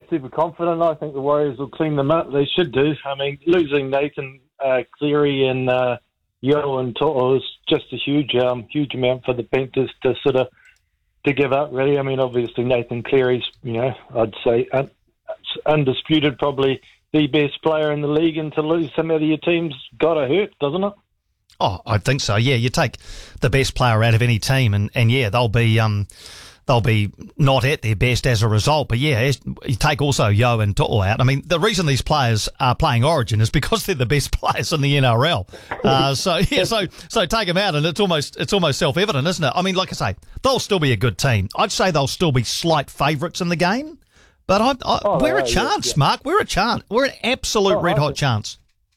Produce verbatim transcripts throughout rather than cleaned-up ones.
super confident. I think the Warriors will clean them up. They should do. I mean, losing Nathan uh, Cleary and uh, Yo and To'o is just a huge, um, huge amount for the Panthers to sort of to give up. Really, I mean, obviously Nathan Cleary's, you know, I'd say un- undisputed, probably the best player in the league, and to lose some of your team's got to hurt, doesn't it? Oh, I think so. Yeah, you take the best player out of any team, and, and yeah, they'll be um, they'll be not at their best as a result. But yeah, you take also Yo and To'o out. I mean, the reason these players are playing Origin is because they're the best players in the N R L. Uh, so yeah, so so take them out, and it's almost it's almost self evident, isn't it? I mean, like I say, they'll still be a good team. I'd say they'll still be slight favourites in the game. But I, I, oh, we're no, a chance, yeah, yeah. Mark. We're a chance. We're an absolute oh, red-hot I, chance.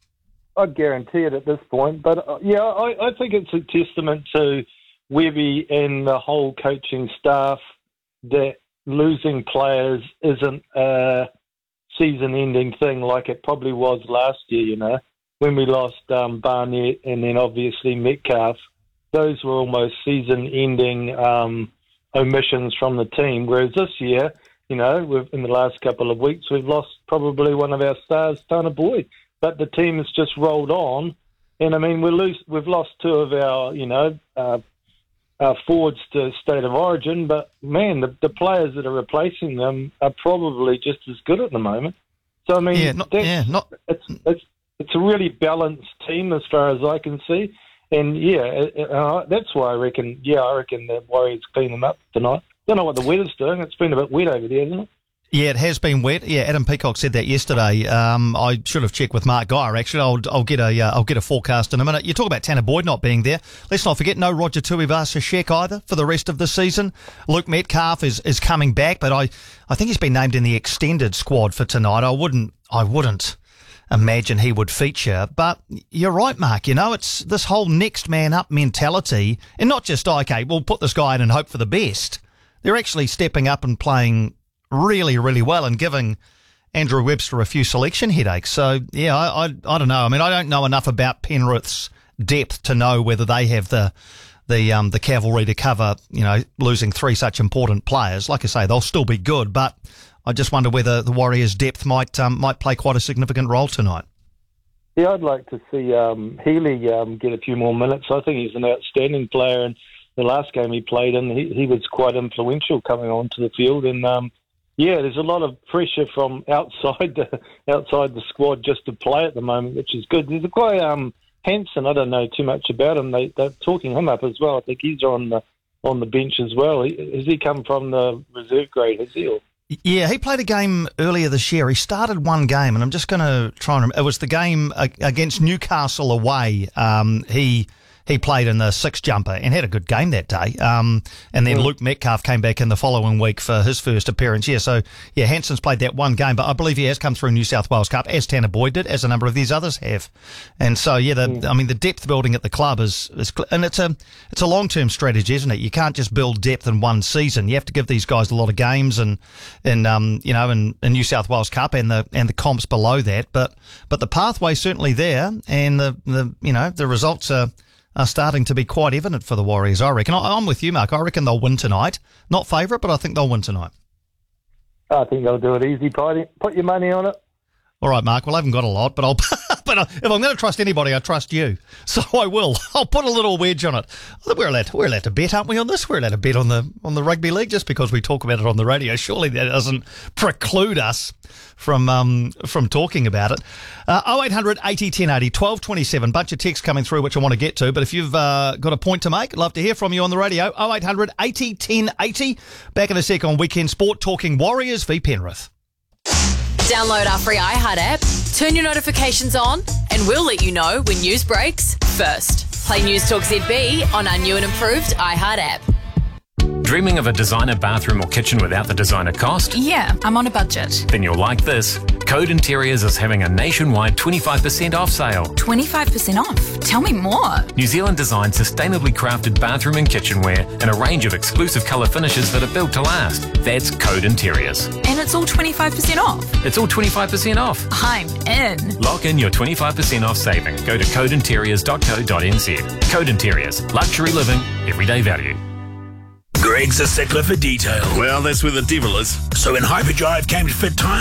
I'd guarantee it at this point. But, uh, yeah, I, I think it's a testament to Webby and the whole coaching staff that losing players isn't a season-ending thing like it probably was last year, you know, when we lost um, Barnett and then obviously Metcalf. Those were almost season-ending um, omissions from the team, whereas this year, you know, we've, in the last couple of weeks, we've lost probably one of our stars, Tana Boyd. But the team has just rolled on. And, I mean, we lose, we've lost two of our, you know, uh, our forwards to State of Origin. But, man, the, the players that are replacing them are probably just as good at the moment. So, I mean, yeah, not, yeah, not... it's, it's, it's a really balanced team as far as I can see. And, yeah, it, uh, that's why I reckon, yeah, I reckon the Warriors clean them up tonight. Don't know what the weather's doing. It's been a bit wet over there, hasn't it? Yeah, it has been wet. Yeah, Adam Peacock said that yesterday. Um, I should have checked with Mark Geyer. Actually, I'll, I'll get a uh, I'll get a forecast in a minute. You talk about Tanner Boyd not being there. Let's not forget no Roger Tuivasa-Sheck either for the rest of the season. Luke Metcalf is, is coming back, but I, I think he's been named in the extended squad for tonight. I wouldn't I wouldn't imagine he would feature. But you're right, Mark. You know, it's this whole next man up mentality, and not just okay, we'll put this guy in and hope for the best. They're actually stepping up and playing really, really well and giving Andrew Webster a few selection headaches. So, yeah, I, I I don't know. I mean, I don't know enough about Penrith's depth to know whether they have the the um the cavalry to cover, you know, losing three such important players. Like I say, they'll still be good, but I just wonder whether the Warriors' depth might um, might play quite a significant role tonight. Yeah, I'd like to see um, Healy um, get a few more minutes. I think he's an outstanding player, and the last game he played in, he, he was quite influential coming onto the field. And, um, yeah, there's a lot of pressure from outside the, outside the squad just to play at the moment, which is good. There's a guy, um, Hansen, I don't know too much about him. They, they're talking him up as well. I think he's on the on the bench as well. He, has he come from the reserve grade, has he? Or? Yeah, he played a game earlier this year. He started one game, and I'm just going to try and remember. It was the game against Newcastle away. Um, he... He played in the six jumper and had a good game that day. Um, and then mm. Luke Metcalf came back in the following week for his first appearance. Yeah, so, yeah, Hansen's played that one game, but I believe he has come through New South Wales Cup, as Tanner Boyd did, as a number of these others have. And so, yeah, the, mm. I mean, the depth building at the club is, is and it's a it's a long-term strategy, isn't it? You can't just build depth in one season. You have to give these guys a lot of games and, and um, you know, in, in New South Wales Cup and the and the comps below that. But but the pathway's certainly there, and the, the you know, the results are... are starting to be quite evident for the Warriors, I reckon. I, I'm with you, Mark. I reckon they'll win tonight. Not favourite, but I think they'll win tonight. I think they'll do it easy, Paddy. Put your money on it. All right, Mark. Well, I haven't got a lot, but I'll. But if I'm going to trust anybody, I trust you. So I will. I'll put a little wedge on it. We're allowed to, we're allowed to bet, aren't we, on this? We're allowed to bet on the on the rugby league just because we talk about it on the radio. Surely that doesn't preclude us from um from talking about it. Uh, oh eight hundred eighty ten eighty, twelve twenty-seven. Bunch of texts coming through which I want to get to. But if you've uh, got a point to make, I'd love to hear from you on the radio. oh eight hundred eighty ten eighty. Back in a sec on Weekend Sport, talking Warriors v Penrith. Download our free iHeart app, turn your notifications on, and we'll let you know when news breaks first. Play News Talk Z B on our new and improved iHeart app. Dreaming of a designer bathroom or kitchen without the designer cost? Yeah, I'm on a budget. Then you'll like this. Code Interiors is having a nationwide twenty-five percent off sale. twenty-five percent off? Tell me more. New Zealand designed sustainably crafted bathroom and kitchenware and a range of exclusive colour finishes that are built to last. That's Code Interiors. And it's all twenty-five percent off? It's all twenty-five percent off. I'm in. Lock in your twenty-five percent off saving. Go to code interiors dot co dot n z. Code Interiors. Luxury living. Everyday value. Greg's a stickler for detail. Well, that's where the devil is. So when Hyperdrive came to fit time,